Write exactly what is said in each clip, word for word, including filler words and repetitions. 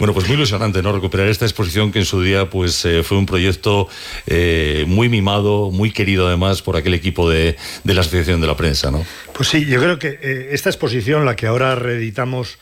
Bueno, pues muy ilusionante, ¿no? Recuperar esta exposición que en su día pues eh, fue un proyecto eh, muy mimado, muy querido además por aquel equipo de, de la Asociación de la Prensa, ¿no? Pues sí, yo creo que eh, esta exposición, la que ahora reeditamos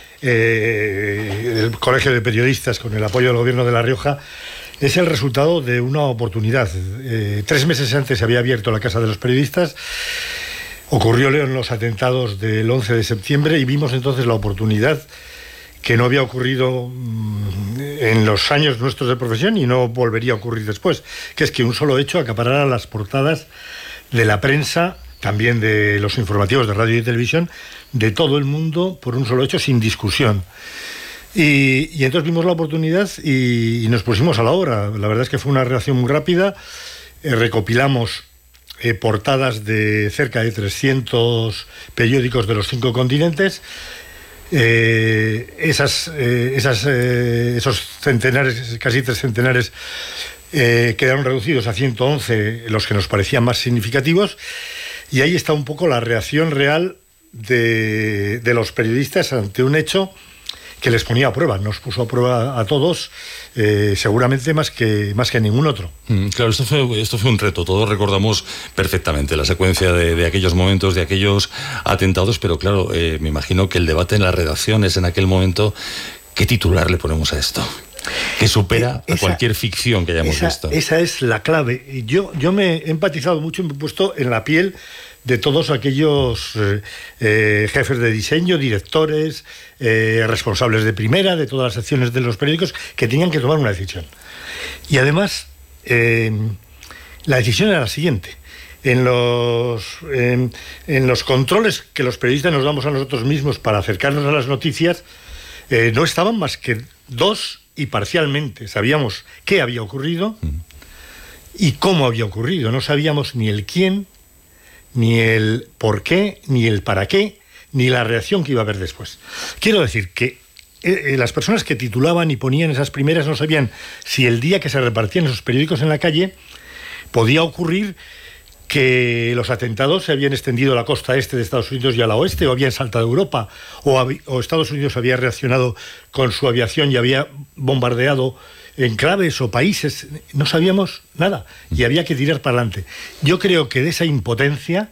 eh, el Colegio de Periodistas con el apoyo del Gobierno de La Rioja, es el resultado de una oportunidad. Eh, tres meses antes se había abierto la Casa de los Periodistas, ocurrieron los atentados del once de septiembre y vimos entonces la oportunidad que no había ocurrido en los años nuestros de profesión y no volvería a ocurrir después, que es que un solo hecho acaparara las portadas de la prensa, también de los informativos de radio y televisión, de todo el mundo por un solo hecho, sin discusión. Y, y entonces vimos la oportunidad y, y nos pusimos a la obra. La verdad es que fue una reacción muy rápida. Eh, recopilamos eh, portadas de cerca de trescientos periódicos de los cinco continentes. Eh, esas, eh, esas, eh, esos centenares, casi tres centenares, eh, quedaron reducidos a ciento once, los que nos parecían más significativos. Y ahí está un poco la reacción real de, de los periodistas ante un hecho que les ponía a prueba, nos puso a prueba a todos, eh, seguramente más que, más que a ningún otro. Mm, claro, esto fue, esto fue un reto, todos recordamos perfectamente la secuencia de, de aquellos momentos, de aquellos atentados, pero claro, eh, me imagino que el debate en las redacciones en aquel momento, ¿qué titular le ponemos a esto? Que supera esa, a cualquier ficción que hayamos esa, visto. Esa es la clave. Yo, yo me he empatizado mucho y me he puesto en la piel de todos aquellos eh, eh, jefes de diseño, directores, eh, responsables de primera, de todas las secciones de los periódicos, que tenían que tomar una decisión. Y además, eh, la decisión era la siguiente. En los, eh, en los controles que los periodistas nos damos a nosotros mismos para acercarnos a las noticias, eh, no estaban más que dos y parcialmente. Sabíamos qué había ocurrido y cómo había ocurrido. No sabíamos ni el quién, ni el por qué, ni el para qué, ni la reacción que iba a haber después. Quiero decir que eh, las personas que titulaban y ponían esas primeras no sabían si el día que se repartían esos periódicos en la calle podía ocurrir que los atentados se habían extendido a la costa este de Estados Unidos y a la oeste, o habían saltado a Europa, o, o Estados Unidos había reaccionado con su aviación y había bombardeado enclaves o países. No sabíamos nada y había que tirar para adelante. Yo creo que de esa impotencia,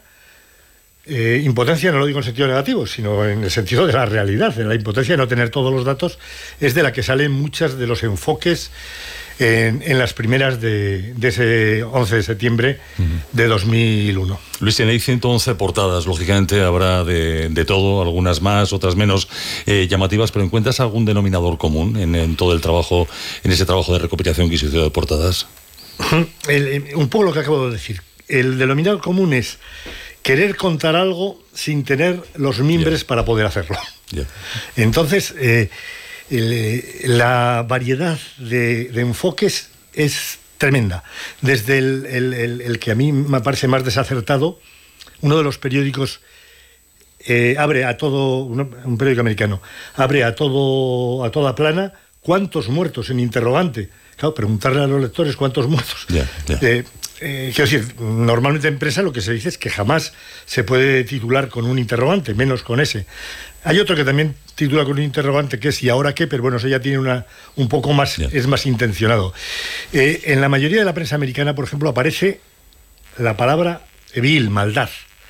eh, impotencia no lo digo en sentido negativo, sino en el sentido de la realidad, en la impotencia de no tener todos los datos, es de la que salen muchos de los enfoques en, en las primeras de, de ese once de septiembre uh-huh. de dos mil uno. Luis, tenéis ciento once portadas, lógicamente habrá de, de todo, algunas más, otras menos eh, llamativas, pero ¿encuentras algún denominador común en, en todo el trabajo, en ese trabajo de recopilación que hiciste de portadas? El, el, un poco lo que acabo de decir. El denominador común es querer contar algo sin tener los mimbres yeah. para poder hacerlo. Yeah. Entonces, eh, el, la variedad de, de enfoques es tremenda. Desde el, el, el, el que a mí me parece más desacertado, uno de los periódicos eh, abre a todo, un periódico americano, abre a todo, a toda plana, ¿cuántos muertos? En interrogante. Claro, preguntarle a los lectores cuántos muertos. Yeah, yeah. Eh, eh, quiero decir, normalmente en prensa lo que se dice es que jamás se puede titular con un interrogante, menos con ese. Hay otro que también titula con un interrogante que es ¿y ahora qué? Pero bueno, eso ya tiene una un poco más, yeah. es más intencionado. Eh, en la mayoría de la prensa americana, por ejemplo, aparece la palabra vil, maldad.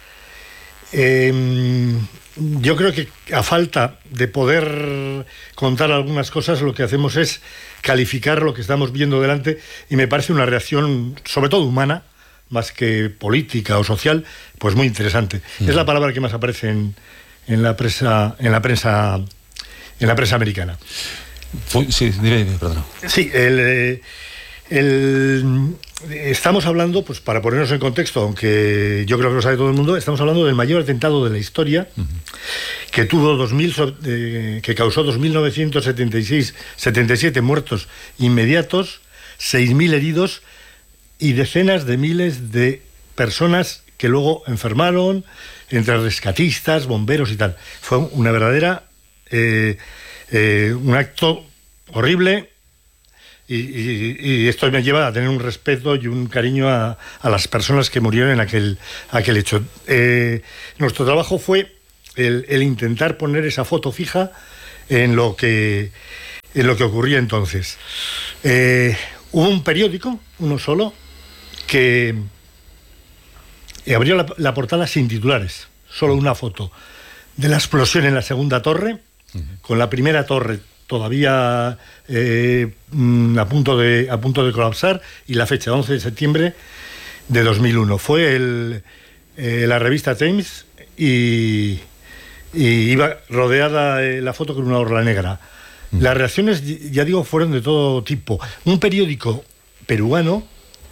Eh, yo creo que a falta de poder contar algunas cosas, lo que hacemos es calificar lo que estamos viendo delante, y me parece una reacción, sobre todo humana, más que política o social, pues muy interesante. Mm. Es la palabra que más aparece en, en la prensa, en la prensa, en la prensa americana. Sí, dime, dime, perdón. Sí, el, el, estamos hablando, pues para ponernos en contexto, aunque yo creo que lo sabe todo el mundo, estamos hablando del mayor atentado de la historia, uh-huh. que tuvo dos mil, eh, que causó dos mil novecientos setenta y seis, setenta y siete muertos inmediatos, seis mil heridos y decenas de miles de personas que luego enfermaron, entre rescatistas, bomberos y tal. Fue una verdadera, eh, eh, un acto horrible. Y, y, y esto me lleva a tener un respeto y un cariño a, a las personas que murieron en aquel, aquel hecho. Eh, nuestro trabajo fue el, el intentar poner esa foto fija en lo que, en lo que ocurría entonces. Eh, hubo un periódico, uno solo, que abrió la, la portada sin titulares, solo una foto de la explosión en la segunda torre, uh-huh. con la primera torre todavía eh, a, punto de, a punto de colapsar, y la fecha once de septiembre de dos mil uno. Fue el, eh, la revista Times y, y iba rodeada eh, la foto con una orla negra. Uh-huh. Las reacciones, ya digo, fueron de todo tipo. Un periódico peruano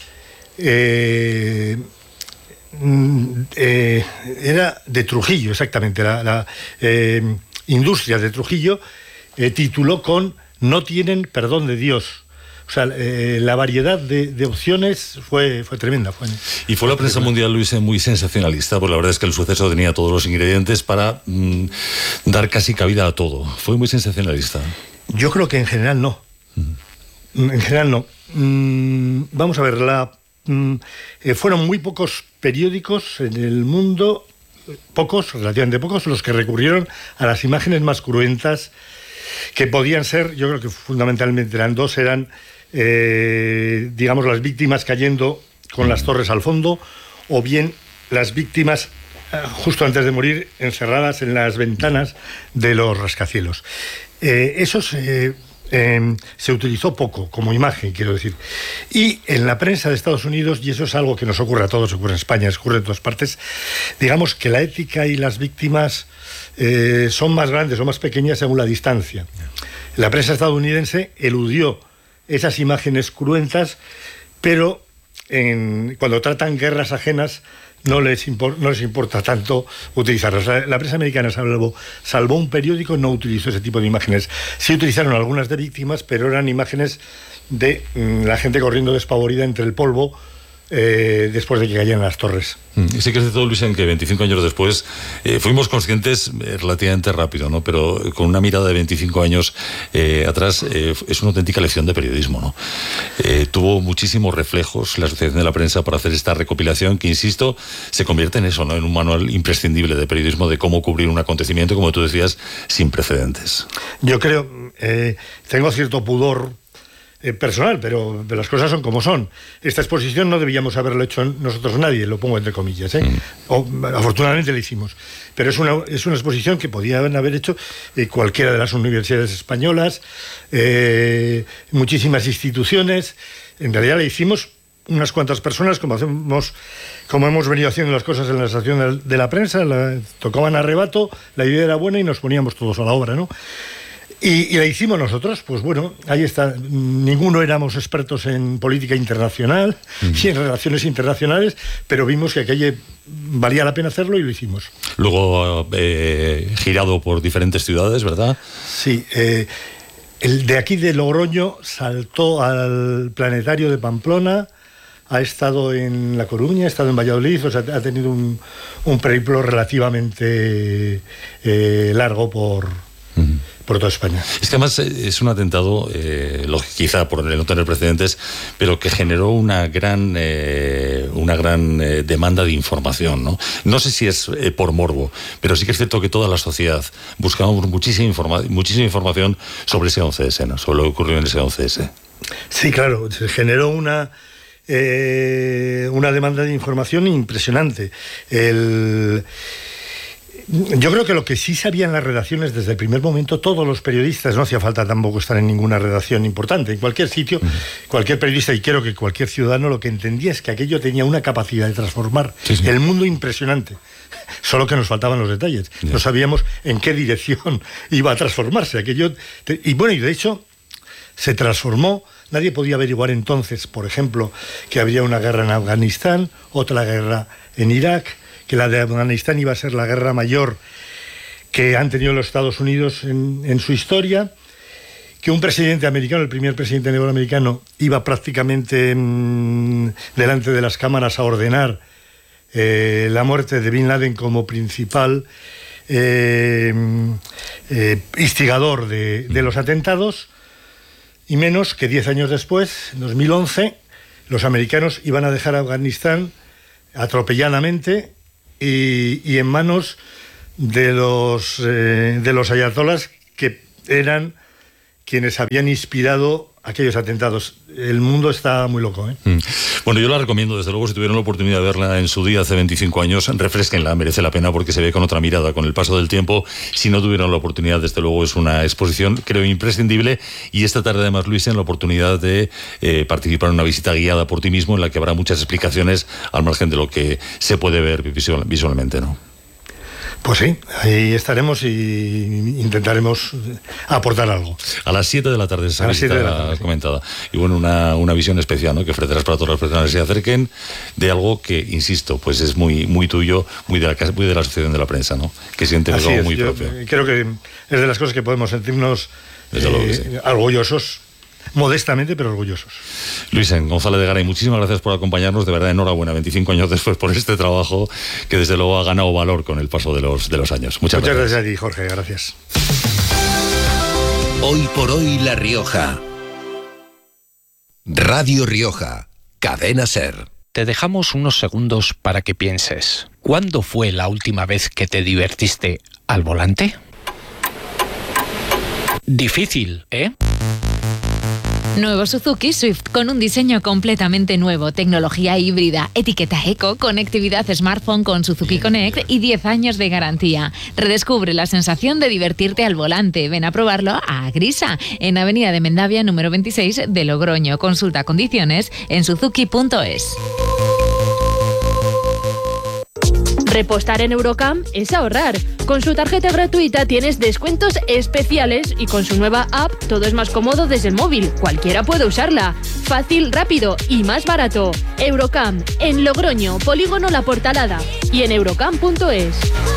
eh, eh, era de Trujillo, exactamente, la, la eh, industria de Trujillo, eh, tituló con "No tienen perdón de Dios". O sea, eh, la variedad de, de opciones fue, fue tremenda. Fue, y fue la prensa mundial, Luis, muy sensacionalista, porque la verdad es que el suceso tenía todos los ingredientes para mmm, dar casi cabida a todo. Fue muy sensacionalista. Yo creo que en general no. Mm. En general no. Mm, vamos a ver, la, mm, eh, fueron muy pocos periódicos en el mundo, pocos, relativamente pocos, los que recurrieron a las imágenes más cruentas que podían ser. Yo creo que fundamentalmente eran dos, eran eh, digamos las víctimas cayendo con mm. las torres al fondo, o bien las víctimas eh, justo antes de morir encerradas en las ventanas de los rascacielos. Eh, eso se, eh, se utilizó poco como imagen, quiero decir. Y en la prensa de Estados Unidos, y eso es algo que nos ocurre a todos, ocurre en España, ocurre en todas partes, digamos que la ética y las víctimas eh, son más grandes o más pequeñas según la distancia. La prensa estadounidense eludió esas imágenes cruentas, pero en, cuando tratan guerras ajenas no les, impor, no les importa tanto utilizarlas. La, la prensa americana salvó, salvó un periódico, no utilizó ese tipo de imágenes. Sí utilizaron algunas de víctimas, pero eran imágenes de mmm, la gente corriendo despavorida entre el polvo eh, después de que caían las torres. Y sí que es de todo, Luis, en que veinticinco años después eh, fuimos conscientes eh, relativamente rápido, ¿no? Pero con una mirada de veinticinco años eh, atrás eh, es una auténtica lección de periodismo, ¿no? Eh, tuvo muchísimos reflejos la Asociación de la Prensa para hacer esta recopilación que, insisto, se convierte en eso, ¿no? En un manual imprescindible de periodismo, de cómo cubrir un acontecimiento, como tú decías, sin precedentes. Yo creo, eh, tengo cierto pudor Eh, personal, pero las cosas son como son. Esta exposición no debíamos haberlo hecho nosotros nadie, lo pongo entre comillas, ¿eh? Mm. O, afortunadamente la hicimos, pero es una, es una exposición que podían haber hecho eh, cualquiera de las universidades españolas, eh, muchísimas instituciones. En realidad la hicimos unas cuantas personas, como hacemos, como hemos venido haciendo las cosas en la Asociación de la Prensa. La, tocaban a rebato, la idea era buena y nos poníamos todos a la obra, ¿no? Y, y la hicimos nosotros. Pues bueno, ahí está. Ninguno éramos expertos en política internacional uh-huh. y en relaciones internacionales, pero vimos que aquello valía la pena hacerlo y lo hicimos. Luego eh, girado por diferentes ciudades, ¿verdad? Sí. Eh, el de aquí de Logroño saltó al Planetario de Pamplona, ha estado en La Coruña, ha estado en Valladolid, o sea, ha tenido un, un periplo relativamente eh, largo por... Uh-huh. por toda España. Es que además es un atentado, eh, quizá por no tener precedentes, pero que generó una gran eh, una gran eh, demanda de información, ¿no? No sé si es eh, por morbo, pero sí que es cierto que toda la sociedad buscábamos muchísima, informa muchísima información sobre ese once ese, ¿no? Sobre lo que ocurrió en ese once ese. Sí, claro, se generó una eh, una demanda de información impresionante. El... Yo creo que lo que sí sabía en las redacciones desde el primer momento, todos los periodistas, no hacía falta tampoco estar en ninguna redacción importante, en cualquier sitio, uh-huh. cualquier periodista, y creo que cualquier ciudadano, lo que entendía es que aquello tenía una capacidad de transformar sí, sí. el mundo impresionante. Solo que nos faltaban los detalles. Yeah. No sabíamos en qué dirección iba a transformarse aquello. Y bueno, y de hecho se transformó. Nadie podía averiguar entonces, por ejemplo, que habría una guerra en Afganistán, otra guerra en Irak, que la de Afganistán iba a ser la guerra mayor que han tenido los Estados Unidos en, en su historia, que un presidente americano, el primer presidente negro americano, iba prácticamente mmm, delante de las cámaras a ordenar eh, la muerte de Bin Laden como principal eh, eh, instigador de, de los atentados, y menos que diez años después, en dos mil once, los americanos iban a dejar Afganistán atropelladamente y, y en manos de los, eh, de los ayatolás que eran quienes habían inspirado aquellos atentados. El mundo está muy loco, ¿eh? Mm. Bueno, yo la recomiendo, desde luego, si tuvieron la oportunidad de verla en su día hace veinticinco años, refresquenla, merece la pena porque se ve con otra mirada, con el paso del tiempo. Si no tuvieron la oportunidad, desde luego es una exposición, creo, imprescindible. Y esta tarde, además, Luis, en la oportunidad de eh, participar en una visita guiada por ti mismo, en la que habrá muchas explicaciones al margen de lo que se puede ver visual, visualmente, ¿no? Pues sí, ahí estaremos y intentaremos aportar algo. A las siete de la tarde esa visita comentada. Y bueno, una, una visión especial, ¿no?, que ofrecerás para todas las personas que se acerquen de algo que, insisto, pues es muy muy tuyo, muy de la muy de la Asociación de la Prensa, ¿no?, que siente algo muy yo propio. Creo que es de las cosas que podemos sentirnos eh, sí. orgullosos. Modestamente, pero orgullosos. Luis González de Garay, muchísimas gracias por acompañarnos. De verdad, enhorabuena, veinticinco años después, por este trabajo que desde luego ha ganado valor con el paso de los, de los años. Muchas, Muchas gracias. gracias a ti, Jorge, gracias. Hoy por hoy, La Rioja. Radio Rioja, Cadena SER. Te dejamos unos segundos para que pienses. ¿Cuándo fue la última vez que te divertiste al volante? Difícil, ¿eh? Nuevo Suzuki Swift con un diseño completamente nuevo, tecnología híbrida, etiqueta eco, conectividad smartphone con Suzuki Connect y diez años de garantía. Redescubre la sensación de divertirte al volante. Ven a probarlo a Grisa, en Avenida de Mendavia número veintiséis de Logroño. Consulta condiciones en suzuki punto es. Repostar en Eurocam es ahorrar. Con su tarjeta gratuita tienes descuentos especiales y con su nueva app todo es más cómodo desde el móvil. Cualquiera puede usarla. Fácil, rápido y más barato. Eurocam, en Logroño, Polígono La Portalada y en eurocam punto es.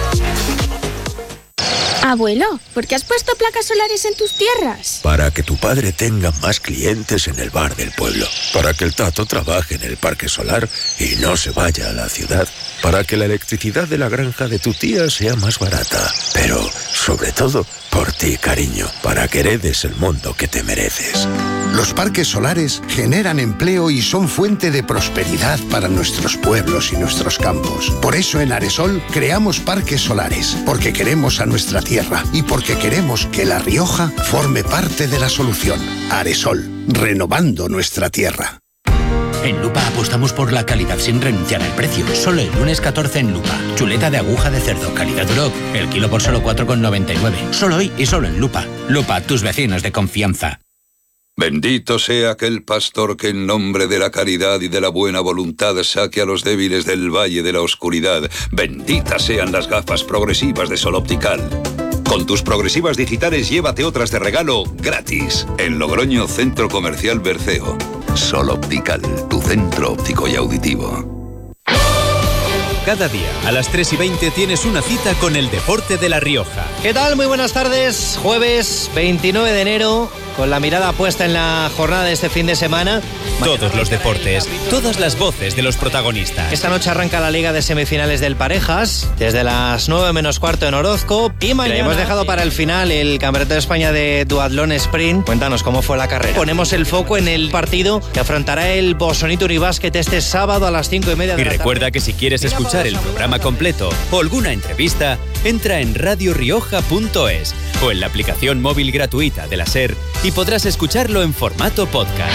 Abuelo, ¿por qué has puesto placas solares en tus tierras? Para que tu padre tenga más clientes en el bar del pueblo. Para que el Tato trabaje en el parque solar y no se vaya a la ciudad. Para que la electricidad de la granja de tu tía sea más barata. Pero, sobre todo, por ti, cariño. Para que heredes el mundo que te mereces. Los parques solares generan empleo y son fuente de prosperidad para nuestros pueblos y nuestros campos. Por eso en Aresol creamos parques solares, porque queremos a nuestra tierra y porque queremos que La Rioja forme parte de la solución. Aresol, renovando nuestra tierra. En Lupa apostamos por la calidad sin renunciar al precio. Solo el lunes catorce en Lupa. Chuleta de aguja de cerdo, calidad Duroc. El kilo por solo cuatro con noventa y nueve. Solo hoy y solo en Lupa. Lupa, tus vecinos de confianza. Bendito sea aquel pastor que en nombre de la caridad y de la buena voluntad saque a los débiles del valle de la oscuridad. Benditas sean las gafas progresivas de Sol Optical. Con tus progresivas digitales llévate otras de regalo gratis. En Logroño, Centro Comercial Berceo. Sol Optical, tu centro óptico y auditivo. Cada día a las tres y veinte tienes una cita con el deporte de La Rioja. ¿Qué tal? Muy buenas tardes. Jueves veintinueve de enero, con la mirada puesta en la jornada de este fin de semana. Todos los deportes, todas las voces de los protagonistas. Esta noche arranca la Liga de Semifinales del Parejas, desde las nueve menos cuarto en Orozco. Y mañana hemos dejado para el final el Campeonato de España de Duatlón Sprint. Cuéntanos cómo fue la carrera. Ponemos el foco en el partido que afrontará el Bosonito Uribásquet este sábado a las cinco y media de y la tarde. Y recuerda que si quieres escuchar el programa completo o alguna entrevista, entra en radio rioja punto es o en la aplicación móvil gratuita de la SER y podrás escucharlo en formato podcast.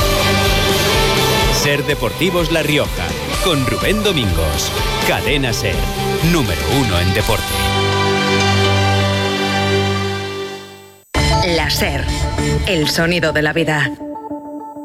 SER Deportivos La Rioja, con Rubén Domingos. Cadena SER, número uno en deporte. La SER, el sonido de la vida.